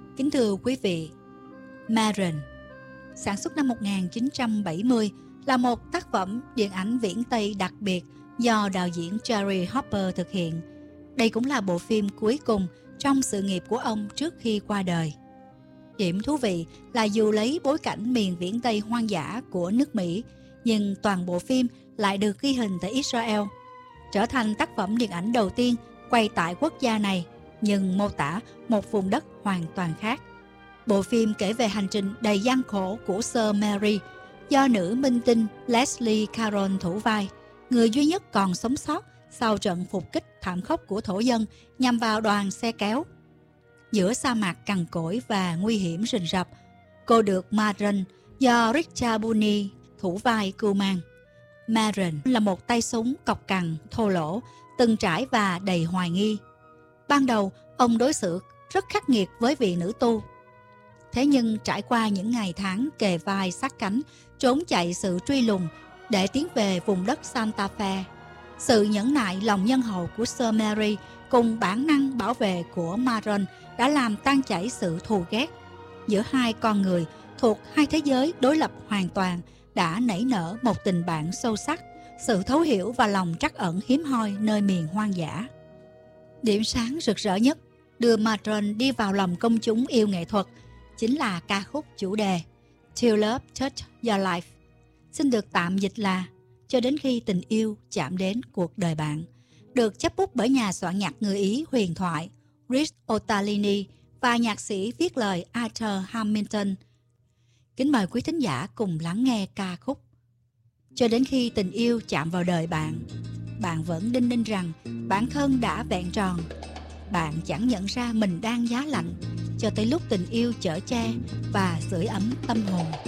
Kính thưa quý vị, Maren, sản xuất năm 1970, là một tác phẩm điện ảnh viễn Tây đặc biệt do đạo diễn Jerry Hopper thực hiện. Đây cũng là bộ phim cuối cùng trong sự nghiệp của ông trước khi qua đời. Điểm thú vị là dù lấy bối cảnh miền viễn Tây hoang dã của nước Mỹ, nhưng toàn bộ phim lại được ghi hình tại Israel, trở thành tác phẩm điện ảnh đầu tiên quay tại quốc gia này, nhưng mô tả một vùng đất hoàn toàn khác. Bộ phim kể về hành trình đầy gian khổ của Sir Mary do nữ minh tinh Leslie Caron thủ vai, người duy nhất còn sống sót sau trận phục kích thảm khốc của thổ dân nhằm vào đoàn xe kéo. Giữa sa mạc cằn cỗi và nguy hiểm rình rập, cô được Maren do Richard Bunny thủ vai cưu mang. Maren là một tay súng cọc cằn, thô lỗ, từng trải và đầy hoài nghi. Ban đầu, ông đối xử rất khắc nghiệt với vị nữ tu. Thế nhưng trải qua những ngày tháng kề vai sát cánh, trốn chạy sự truy lùng để tiến về vùng đất Santa Fe, sự nhẫn nại lòng nhân hậu của Sir Mary cùng bản năng bảo vệ của Maren đã làm tan chảy sự thù ghét. Giữa hai con người thuộc hai thế giới đối lập hoàn toàn đã nảy nở một tình bạn sâu sắc, sự thấu hiểu và lòng trắc ẩn hiếm hoi nơi miền hoang dã. Điểm sáng rực rỡ nhất đưa Maren đi vào lòng công chúng yêu nghệ thuật chính là ca khúc chủ đề Till Love Touch Your Life, xin được tạm dịch là Cho đến khi tình yêu chạm đến cuộc đời bạn, được chấp bút bởi nhà soạn nhạc người Ý huyền thoại Rich Ottolini và nhạc sĩ viết lời Arthur Hamilton. Kính mời quý thính giả cùng lắng nghe ca khúc Cho đến khi tình yêu chạm vào đời bạn. Bạn vẫn đinh ninh rằng bản thân đã vẹn tròn. Bạn chẳng nhận ra mình đang giá lạnh cho tới lúc tình yêu chở che và sưởi ấm tâm hồn.